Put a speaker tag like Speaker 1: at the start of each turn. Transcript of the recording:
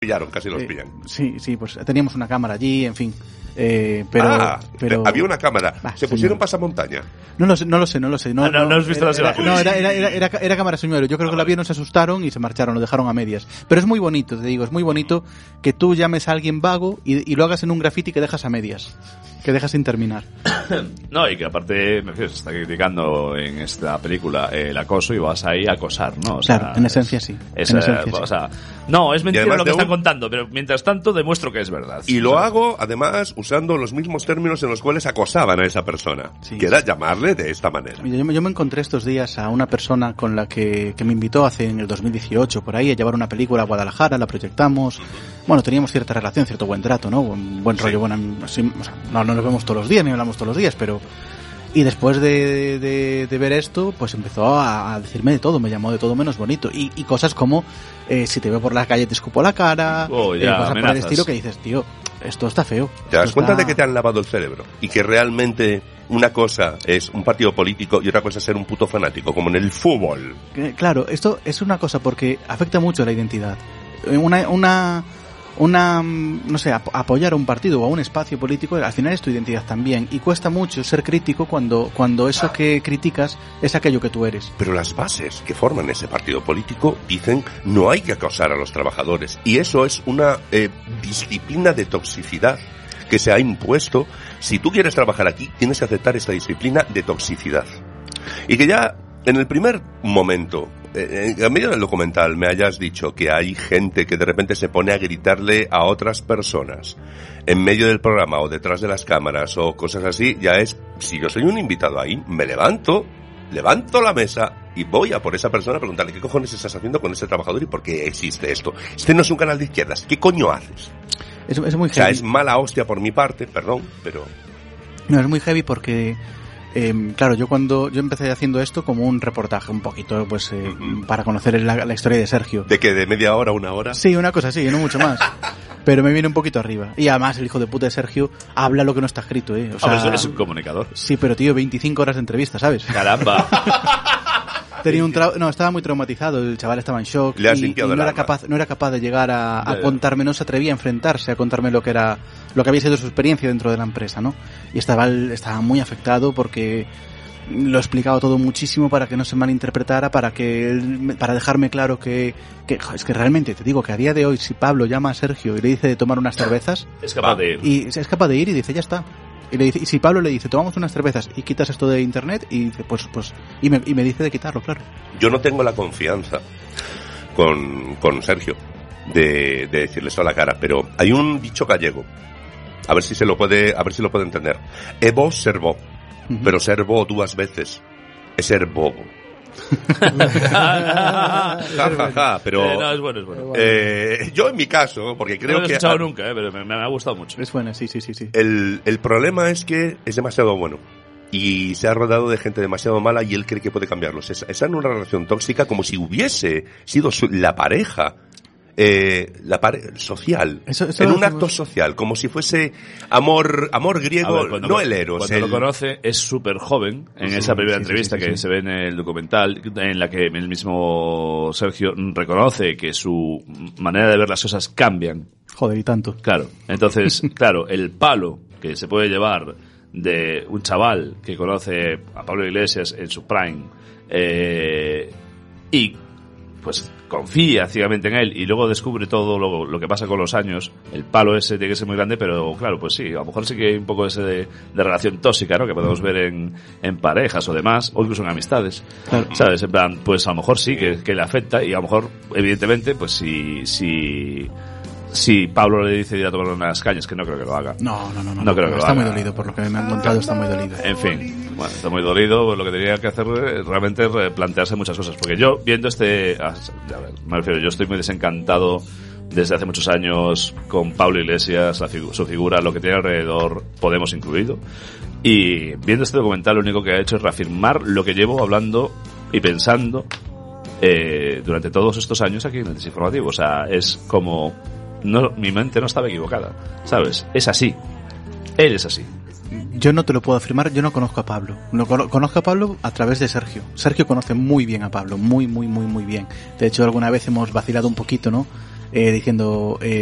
Speaker 1: Pillaron, casi los pillan.
Speaker 2: Sí, pues teníamos una cámara allí, en fin. Pero
Speaker 1: había una cámara. ¿Se pusieron pasamontaña?
Speaker 2: No lo sé. No
Speaker 3: has visto las imágenes.
Speaker 2: No, era cámara señuelo. Yo creo que la vieron, se asustaron y se marcharon, lo dejaron a medias. Pero es muy bonito, te digo, es muy bonito que tú llames a alguien vago y lo hagas en un graffiti que dejas a medias, que dejas sin terminar.
Speaker 3: No, y que aparte, me refiero, se está criticando en esta película el acoso y vas ahí a acosar, ¿no? O sea,
Speaker 2: claro, en esencia sí.
Speaker 3: O sea, no, es mentira lo que están contando, pero mientras tanto demuestro que es verdad.
Speaker 1: Y lo hago, además, usando los mismos términos en los cuales acosaban a esa persona, que era llamarle de esta manera.
Speaker 2: Yo me encontré estos días a una persona con la que me invitó en el 2018, por ahí, a llevar una película a Guadalajara, la proyectamos. Bueno, teníamos cierta relación, cierto buen trato, ¿no? Buen rollo, así, o sea, no nos vemos todos los días, ni hablamos todos los días, pero... Y después de ver esto, pues empezó a decirme de todo, me llamó de todo menos bonito. Y cosas como, si te veo por la calle te escupo la cara, cosas por el estilo que dices, tío, esto está feo.
Speaker 1: ¿Te das cuenta de que te han lavado el cerebro? Y que realmente una cosa es un partido político y otra cosa es ser un puto fanático, como en el fútbol.
Speaker 2: Claro, esto es una cosa porque afecta mucho a la identidad. No sé, apoyar a un partido o a un espacio político, al final es tu identidad también, y cuesta mucho ser crítico cuando eso que criticas es aquello que tú eres.
Speaker 1: Pero las bases que forman ese partido político dicen no hay que acosar a los trabajadores, y eso es una disciplina de toxicidad que se ha impuesto. Si tú quieres trabajar aquí, tienes que aceptar esta disciplina de toxicidad. Y que ya en el primer momento, en medio del documental, me hayas dicho que hay gente que de repente se pone a gritarle a otras personas en medio del programa o detrás de las cámaras o cosas así, ya es, si yo soy un invitado ahí, me levanto la mesa y voy a por esa persona a preguntarle qué cojones estás haciendo con ese trabajador y por qué existe esto. Este no es un canal de izquierdas, ¿qué coño haces?
Speaker 2: Es muy heavy.
Speaker 1: O sea, es mala hostia por mi parte, perdón, pero...
Speaker 2: No, es muy heavy porque... claro, yo empecé haciendo esto como un reportaje un poquito, pues, para conocer la historia de Sergio.
Speaker 1: ¿De qué? ¿De media hora, una hora?
Speaker 2: Sí, una cosa así, no mucho más. Pero me viene un poquito arriba. Y además el hijo de puta de Sergio habla lo que no está escrito, O sea,
Speaker 3: es un comunicador.
Speaker 2: Sí, pero tío, 25 horas de entrevista, ¿sabes?
Speaker 3: Caramba.
Speaker 2: Estaba muy traumatizado, el chaval estaba en shock y no era capaz de llegar a contarme, no se atrevía a enfrentarse a contarme lo que había sido su experiencia dentro de la empresa, ¿no? Y estaba muy afectado porque lo he explicado todo muchísimo para que no se malinterpretara, para dejarme claro que es que realmente te digo que a día de hoy, si Pablo llama a Sergio y le dice de tomar unas cervezas,
Speaker 3: es capaz de ir.
Speaker 2: Y es capaz de ir y dice, ya está. Y si Pablo le dice, tomamos unas cervezas y quitas esto de internet, y dice, pues, y me dice de quitarlo, claro.
Speaker 1: Yo no tengo la confianza con Sergio de decirle eso a la cara, pero hay un dicho gallego, a ver si lo puede entender. Evo servó, pero servó 2 veces, es ser bobo. Pero
Speaker 3: no, es bueno.
Speaker 1: yo en mi caso, porque creo
Speaker 3: no lo he escuchado nunca, pero me ha gustado mucho.
Speaker 2: Es buena, sí.
Speaker 1: El problema es que es demasiado bueno y se ha rodeado de gente demasiado mala y él cree que puede cambiarlos. Está en una relación tóxica como si hubiese sido la pareja social, en un acto social, como si fuese amor griego, no el eros.
Speaker 3: Cuando lo conoce es súper joven, en esa primera entrevista que se ve en el documental, en la que el mismo Sergio reconoce que su manera de ver las cosas cambian.
Speaker 2: Joder, y tanto.
Speaker 3: Claro, entonces, claro, el palo que se puede llevar de un chaval que conoce a Pablo Iglesias en su prime, y pues confía ciegamente en él y luego descubre todo lo que pasa con los años, el palo ese tiene que ser muy grande, pero claro, pues sí, a lo mejor sí que hay un poco ese de relación tóxica, ¿no? Que podemos ver en parejas o demás, o incluso en amistades, claro. ¿Sabes? En plan, pues a lo mejor sí que le afecta y a lo mejor, evidentemente, pues si Pablo le dice ir a tomar unas cañas, que no creo que lo haga.
Speaker 2: No
Speaker 3: creo que lo
Speaker 2: está
Speaker 3: haga.
Speaker 2: Muy dolido, por lo que me han contado, está muy dolido.
Speaker 3: En fin, bueno, está muy dolido, pues lo que tenía que hacer realmente es replantearse muchas cosas, porque yo, viendo me refiero, yo estoy muy desencantado desde hace muchos años con Pablo Iglesias, su figura, lo que tiene alrededor, Podemos incluido, y viendo este documental lo único que ha hecho es reafirmar lo que llevo hablando y pensando durante todos estos años aquí en el Desinformativo. O sea, es como... mi mente no estaba equivocada, ¿sabes? Es así. Él es así.
Speaker 2: Yo no te lo puedo afirmar, yo no conozco a Pablo. Conozco a Pablo a través de Sergio. Sergio conoce muy bien a Pablo, muy bien. De hecho, alguna vez hemos vacilado un poquito, ¿no? diciendo